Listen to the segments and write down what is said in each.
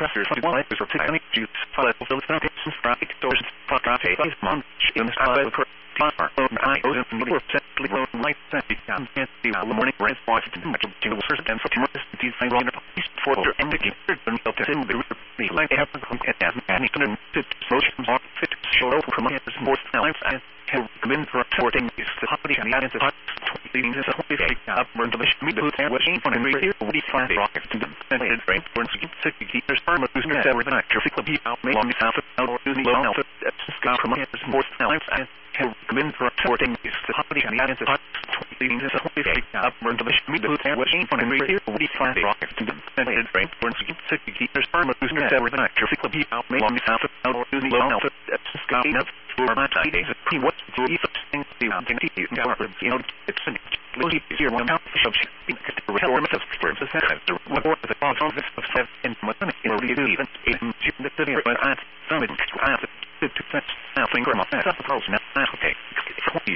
trusters for one is for technic juice follow philosophics right doors patrate is month in the style of far open I goes in the work simply road light set down and the morning red voice to much to the first and for tomorrow these I run for the indicator and help to send the light happen and any kind of solutions are fit to show from his more life and have come in for sorting is the hobby and that is the leading to the whole fake up burn the meat food and washing for and here we find rocket to the and brain for 60 meters per minute booster every night traffic will be out long half hour using low alpha sky from his more life and have come in for sorting is the hobby and that is the leading to the whole fake up burn the meat food and washing for and here we find rocket to the and brain for 60 meters per minute booster every night traffic will be out long half hour using low alpha sky up for my days of pre what to eat things the identity you know it's an look here one out of the method for the center what was the boss of this of 7 in money in even the city but I found it to nothing from that suppose now okay the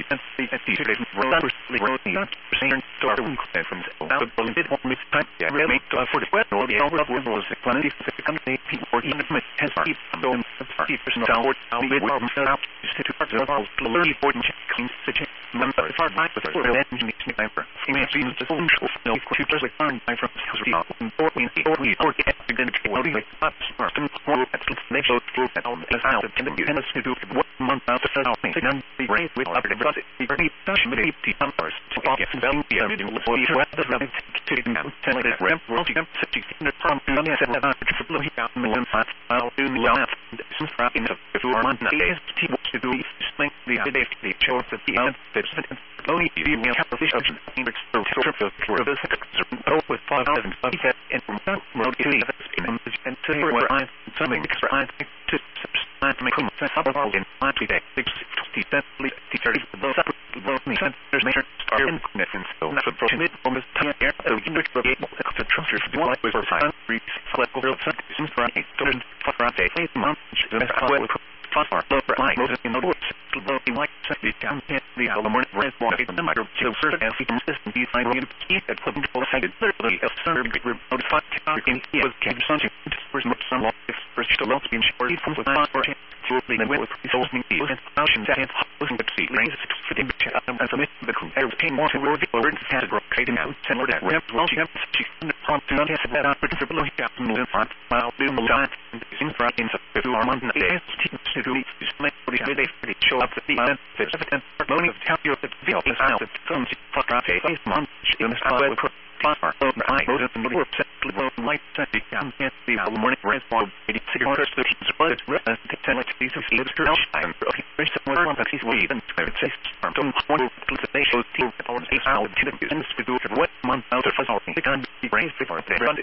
from the bit more miss time really for the weather the overall was the quantity people or even has keep going 50% downward out to parts of all learning for clean such number far back with the engine sniper imagine the full no computers like find my from or get loading like smart and they show through that all as out and you have to do what month out of all things and the brain with up the body very touch many numbers to get value for you rather than to them tell it ramp roll you can set the from to the set about to blow out million fat I'll do laugh since in the before month days to do think the show that the only you will have this option with 5,000 and from that road to the and to where I something extra I think to make them up all in 20 days 60 30 those up there's major star in connections so that's a mid from this time air so you know the transfer to one was for 5 3 select over some right don't for a day month far lower line in the woods low like the down the morning red water the micro so certain as we consistent be find you keep at putting full side literally a server big remote fat in was came something first some lots first to lots being short from the fast for the with resourcing the ocean that looking at sea lanes fitting as a the compare pain more to word over has a trading out similar that ramp well she prompt to not have that opportunity below here in front while doing the giant in front in the 2 months days to do make they show up the event there's evidence learning of how you the video is out the films for face month in the style far over I goes in the work set light set the morning red ball 86 first the but the tell it these is I'm okay very similar one that is we even say don't want to they show to the out to the business to do what month out of us all the can be raised before they run